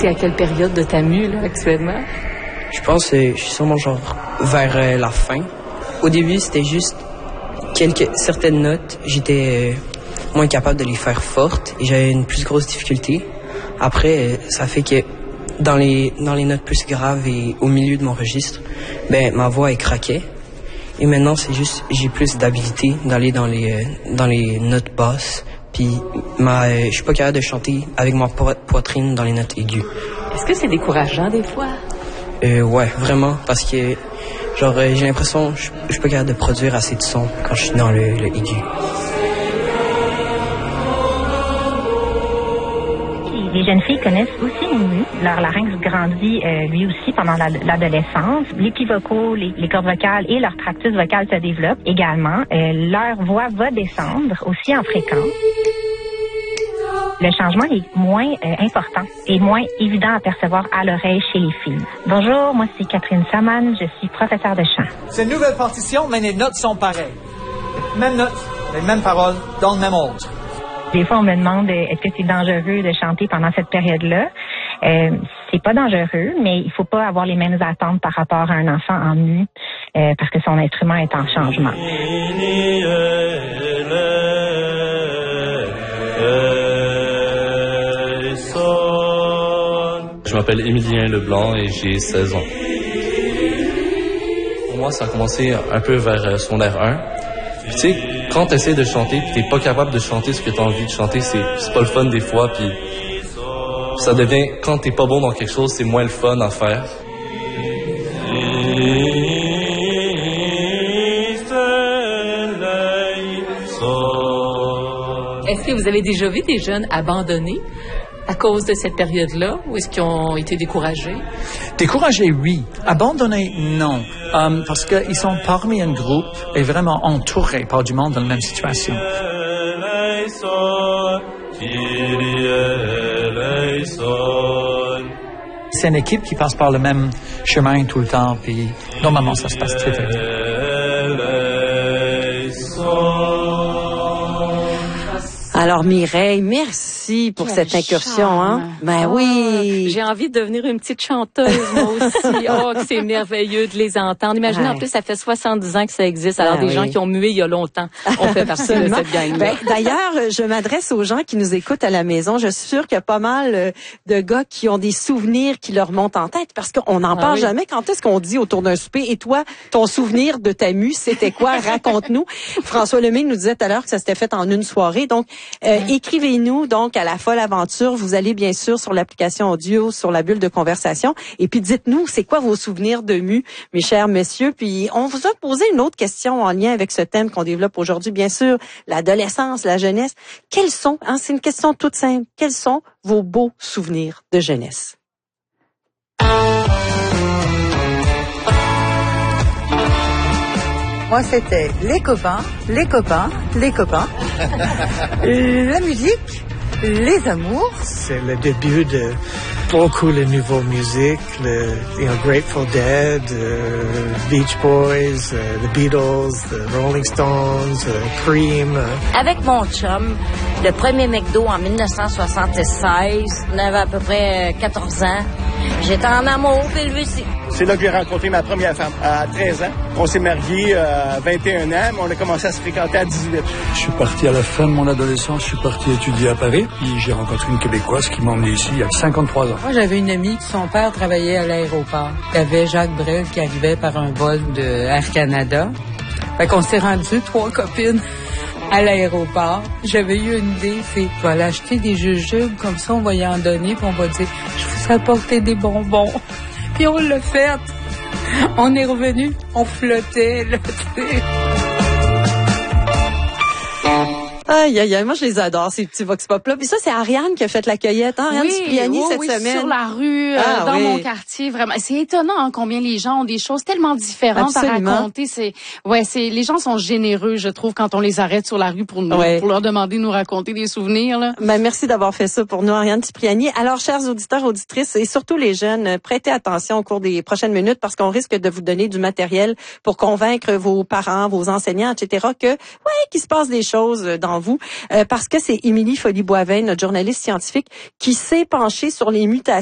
T'es à quelle période de ta mue, là, actuellement? Je pense que je suis sûrement genre vers la fin. Au début, c'était juste certaines notes, j'étais moins capable de les faire fortes et j'avais une plus grosse difficulté. Après, ça fait que dans les notes plus graves et au milieu de mon registre, ma voix elle craquait. Et maintenant, c'est juste, j'ai plus d'habilité d'aller dans les notes basses. Puis, je suis pas capable de chanter avec ma poitrine dans les notes aiguës. Est-ce que c'est décourageant des fois? Ouais, vraiment, parce que genre j'ai l'impression que je suis pas capable de produire assez de son quand je suis dans le aigu. Les jeunes filles connaissent aussi les mues. Leur larynx grandit lui aussi pendant l'adolescence. Les plis vocaux, les cordes vocales et leur tractus vocal se développent également. Leur voix va descendre aussi en fréquence. Le changement est moins important et moins évident à percevoir à l'oreille chez les filles. Bonjour, moi c'est Catherine Saman, je suis professeure de chant. C'est une nouvelle partition, mais les notes sont pareilles. Même notes, les mêmes paroles, dans le même ordre. Des fois, on me demande est-ce que c'est dangereux de chanter pendant cette période-là. C'est pas dangereux, mais il faut pas avoir les mêmes attentes par rapport à un enfant en mu parce que son instrument est en changement. Je m'appelle Émilien Leblanc et j'ai 16 ans. Pour moi, ça a commencé un peu vers secondaire 1. Tu sais, quand tu essaies de chanter et t'es pas capable de chanter ce que tu as envie de chanter, c'est pas le fun des fois. Puis ça devient, quand t'es pas bon dans quelque chose, c'est moins le fun à faire. Est-ce que vous avez déjà vu des jeunes abandonner à cause de cette période-là, ou est-ce qu'ils ont été découragés? Découragés, oui. Abandonnés, non. Parce qu'ils sont parmi un groupe et vraiment entourés par du monde dans la même situation. C'est une équipe qui passe par le même chemin tout le temps, puis normalement, ça se passe très, très bien. Alors Mireille, merci pour cette incursion, hein. Ben oui. J'ai envie de devenir une petite chanteuse, moi aussi. Oh, que c'est merveilleux de les entendre. Imaginez, en plus, ça fait 70 ans que ça existe. Alors, des gens qui ont mué il y a longtemps, on fait partie de cette gang-là. D'ailleurs, je m'adresse aux gens qui nous écoutent à la maison. Je suis sûre qu'il y a pas mal de gars qui ont des souvenirs qui leur montent en tête parce qu'on n'en parle jamais. Quand est-ce qu'on dit autour d'un souper? Et toi, ton souvenir de ta mue, c'était quoi? Raconte-nous. François Lemay nous disait tout à l'heure que ça s'était fait en une soirée. Donc, écrivez-nous donc à la Folle Aventure. Vous allez bien sûr sur l'application audio, sur la bulle de conversation. Et puis dites-nous, c'est quoi vos souvenirs de mue, mes chers messieurs. Puis on vous a posé une autre question en lien avec ce thème qu'on développe aujourd'hui, bien sûr, l'adolescence, la jeunesse. Quels sont, c'est une question toute simple, quels sont vos beaux souvenirs de jeunesse? Moi, c'était les copains, la musique, les amours. C'est le début de beaucoup de nouvelles musiques, Grateful Dead, Beach Boys, the Beatles, the Rolling Stones, Cream. Avec mon chum, le premier McDo en 1976, on avait à peu près 14 ans. J'étais en amour, puis lui aussi. C'est là que j'ai rencontré ma première femme, à 13 ans. On s'est mariés à 21 ans, mais on a commencé à se fréquenter à 18. Je suis parti à la fin de mon adolescence, je suis parti étudier à Paris, puis j'ai rencontré une Québécoise qui m'a emmené ici il y a 53 ans. Moi, j'avais une amie qui, son père travaillait à l'aéroport. Il y avait Jacques Brel qui arrivait par un vol de Air Canada. Fait qu'on s'est rendu 3 copines à l'aéroport. J'avais eu une idée, c'est je vais aller acheter des jujubes, comme ça on va y en donner, puis on va dire je vous apporter des bonbons. Puis on l'a fait. On est revenu, on flottait, là, tu sais. Aïe, aïe, aïe, moi je les adore, ces petits vox pop là. Puis ça, c'est Ariane qui a fait la cueillette, hein? Ariane Cipriani cette semaine. Sur la rue, dans mon quartier, vraiment. C'est étonnant combien les gens ont des choses tellement différentes à raconter. Les gens sont généreux, je trouve, quand on les arrête sur la rue pour leur demander de nous raconter des souvenirs, là. Ben, merci d'avoir fait ça pour nous, Ariane Cipriani. Alors, chers auditeurs, auditrices, et surtout les jeunes, prêtez attention au cours des prochaines minutes parce qu'on risque de vous donner du matériel pour convaincre vos parents, vos enseignants, etc., qu'il se passe des choses dans vous, parce que c'est Émilie Folly-Boivin, notre journaliste scientifique, qui s'est penchée sur les mutations